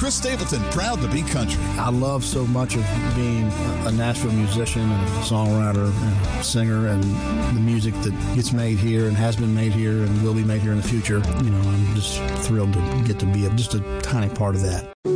Chris Stapleton, proud to be country. I love so much of being a Nashville musician and a songwriter and a singer, and the music that gets made here and has been made here and will be made here in the future. I'm just thrilled to get to be just a tiny part of that.